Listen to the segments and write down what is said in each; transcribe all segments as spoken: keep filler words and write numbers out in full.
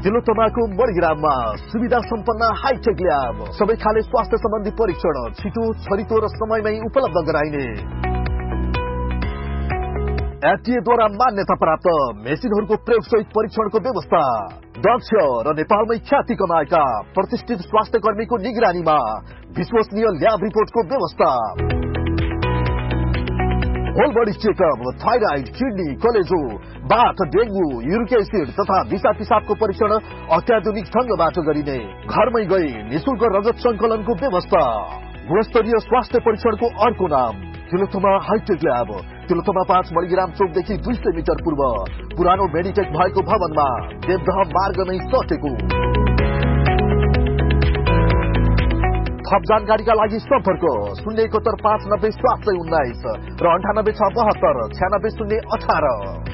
तिलोत्तमाको मणिग्राममा सुविधा सम्पन्न hi tech lab, सबै खाले स्वास्थ्य सम्बन्धी परीक्षण छिटो, छरितो र समयमै उपलब्ध गराइने। एफडीएद्वारा मान्यता प्राप्त मेसिनहरूको प्रयोगसहित परीक्षणको व्यवस्था, दक्ष र नेपालमै ख्याति कमाएका प्रतिष्ठित स्वास्थ्य कर्मीको निगरानीमा विश्वसनीय ल्याब रिपोर्टको व्यवस्था, whole body checkup, thyroid, kidney, कलेजो, बाथ, डेंगू, यूरिक एसिड तथा दिशा पिसाबको परीक्षण अत्याधुनिक ढंगबाट गरिने। घरमै गई निशुल्क रगत संकलनको व्यवस्था। गुणस्तरीय स्वास्थ्य परीक्षणको अर्को नाम तिलोत्तमा हाइटेक ल्याब, तिलोत्तमा पाँच मणिग्राम चौकदेखि दुई सय मिटर पूर्व पुरानो मेडिटेक भएको भवनमा देवदह मार्गमै सटेको। थप जानकारीका लागि सम्पर्क शून्य एकहत्तर पाँच नब्बे सात सय उन्नाइस र अन्ठानब्बे छ बहत्तर छ्यानब्बे शून्य अठार।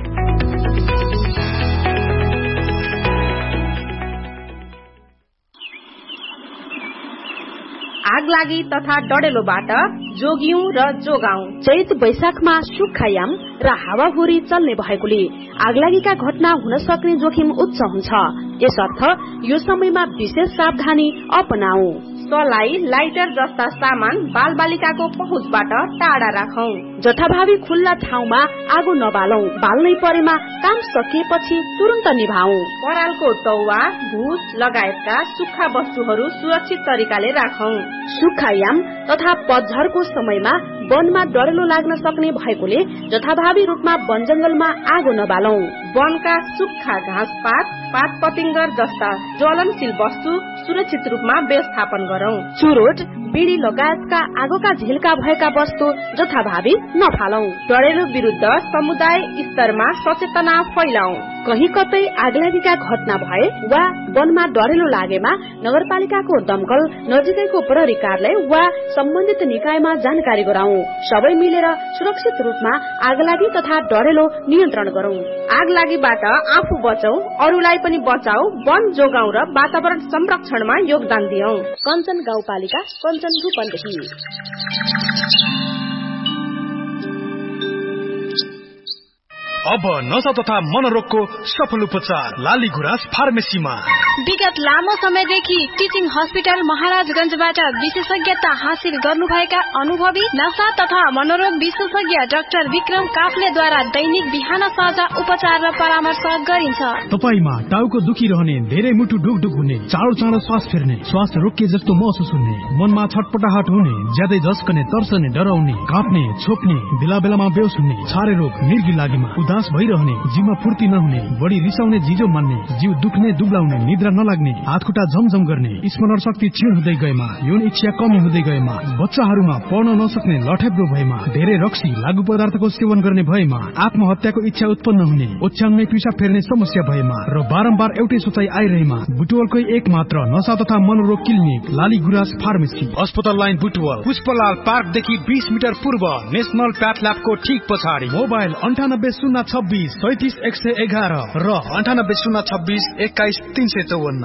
आगलागी तथा डडेलोबाट जोगियौं र जोगाउँ। चैत वैशाखमा सुक्खायाम र हावाहुरी चल्ने भएकोले आगलागीका घटना हुन सक्ने जोखिम उच्च हुन्छ। यसर्थ यो समयमा विशेष सावधानी अपनाऊ। सलाई, लाइटर जस्ता सामान बालबालिकाको पहुँचबाट टाढा राखौं। जथाभावी खुल्ला ठाउँमा आगो नबालौं। बाल्नै परेमा काम सकिएपछि तुरन्त निभाऊ। परालको तौवा, भुस लगायतका सुक्खा वस्तुहरू सुरक्षित तरिकाले राखौं। सुक्खायाम तथा पतझरको समयमा वनमा डढेलो लाग्न सक्ने भएकोले जथाभावी रूपमा वन जंगलमा आगो नबालौं। वनका सुक्खा घाँसपात, पात पतिंगर जस्ता ज्वलनशील वस्तु सुरक्षित रूपमा व्यवस्थापन गरौं। चुरोट, बिडी लगायतका आगोका झिल्का भएका वस्तु जथाभावी नफालौं। डढेलो विरुद्ध समुदाय स्तरमा सचेतना फैलाऊ। कहीं कतै आगलागीका घटना भए वा वनमा डढेलो लागेमा नगरपालिकाको दमकल, नजिकैको प्रहरी कार्यालय वा सम्बन्धित निकायमा जानकारी गराऊ। सबै मिलेर सुरक्षित रूपमा आगलागी तथा डढेलो नियन्त्रण गरौं। आगलागीबाट आफू बचौ, अरूलाई पनि बचाऊ, वन जोगाऊ र वातावरण संरक्षणमा योगदान दियौ। कञ्चन गाउँपालिका, कञ्चन रूपन्देही। अब नशा तथा मनोरोगको सफल उपचार लाली गुराँस फार्मेसीमा। विगत लामो समयदेखि टिचिङ हस्पिटल महाराजगंजबाट विशेषज्ञता हासिल गर्नुभएका अनुभवी नशा तथा मनोरोग विशेषज्ञ डाक्टर विक्रम काफ्लेद्वारा दैनिक बिहान साँझ उपचार र परामर्श गरिन्छ। तपाईमा टाउको दुखिरहने, धेरै मुटु ढुकढुक हुने, चाँडो चाँडो श्वास फेर्ने, श्वास रोकिए जस्तो महसुस हुने, मनमा छटपटाहट हुने, ज्यादै झस्कने, तर्सने, डराउने, काँप्ने, छोप्ने, बेला बेलामा बेहोस हुने, छारे रोग, मिर्गी लागेमा उदास भइरहने, जिउमा फुर्ती नहुने, बढी रिसाउने, जिजो मान्ने, जिउ दुख्ने, दुब्लाउने, निद्रा नलाग्ने, हात खुट्टा झमझम गर्ने, स्मरण शक्ति क्षीण हुँदै गएमा, यौन इच्छा कमी हुँदै गएमा, बच्चाहरूमा पढ्न नसक्ने, लठेब्रो भएमा, धेरै रक्सी लागू पदार्थको सेवन गर्ने भएमा, आत्महत्याको इच्छा उत्पन्न हुने, ओछ्यानमै पिसाब फेर्ने समस्या भएमा र बारम्बार एउटै सोचाइ आइरहेमा बुटवलकै एक मात्र नशा तथा मनोरोग क्लिनिक लाली गुराँस फार्मेसी, अस्पताल लाइन बुटवल, पुष्पलाल पार्कदेखि बीस मिटर पूर्व, नेशनल प्याथल्याबको ठीक पछाडि। मोबाइल अन्ठानब्बे शून्य छब्बिस सैतिस एक सय एघार र अन्ठानब्बे शून्य छब्बिस एक्काइस तीन सय चौवन्न।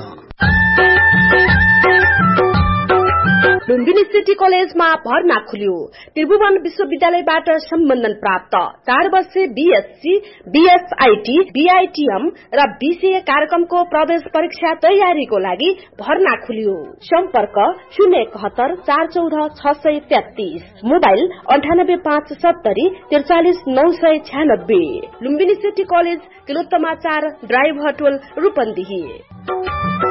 लुम्बिनी सिटी कलेजमा भर्ना खुल्यो। त्रिभुवन विश्वविद्यालयबाट सम्बन्धन प्राप्त चार वर्षे बीएससी, बीएसआईटी, बीआईटीएम र बीसीए कार्यक्रमको प्रवेश परीक्षा तयारीको लागि भर्ना खुल्यो। सम्पर्क शून्य एकहत्तर चार चौध छ सय तेत्तीस, मोबाइल अन्ठानब्बे पाँच सत्तरी त्रिचालिस नौ सय छ्यानब्बे। लुम्बिनी सिटी कलेज, तिलोत्तमा चार, ड्राइभ हटोल, रूपन्देही।